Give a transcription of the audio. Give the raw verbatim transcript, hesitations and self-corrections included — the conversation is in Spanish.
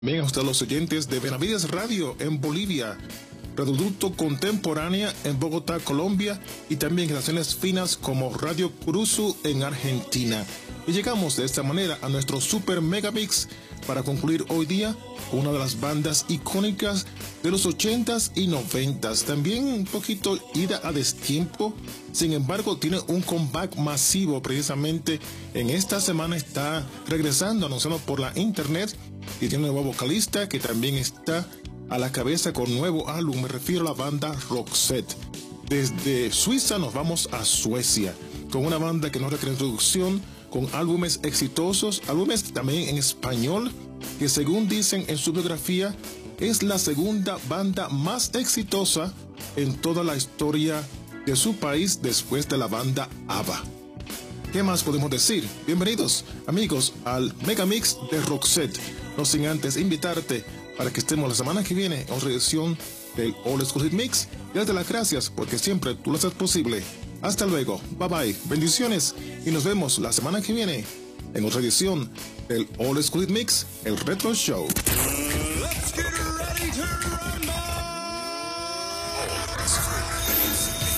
Bien, a ustedes los oyentes de Benavides Radio en Bolivia, Reducto Contemporánea en Bogotá, Colombia, y también estaciones finas como Radio Curuzu en Argentina. Y llegamos de esta manera a nuestro Super Megamix para concluir hoy día con una de las bandas icónicas de los ochentas y noventas. También un poquito ida a destiempo, sin embargo tiene un comeback masivo. Precisamente en esta semana está regresando, anunciado por la internet, y tiene un nuevo vocalista que también está a la cabeza con nuevo álbum. Me refiero a la banda Roxette. Desde Suiza nos vamos a Suecia con una banda que nos requiere introducción, con álbumes exitosos, álbumes también en español, que según dicen en su biografía es la segunda banda más exitosa en toda la historia de su país después de la banda ABBA. ¿Qué más podemos decir? Bienvenidos, amigos, al Megamix de Roxette. No sin antes invitarte para que estemos la semana que viene en otra edición del All School Hit Mix. Y darte las gracias porque siempre tú lo haces posible. Hasta luego, bye bye, bendiciones y nos vemos la semana que viene en otra edición del All School Hit Mix, el Retro Show. Let's get ready to rumble.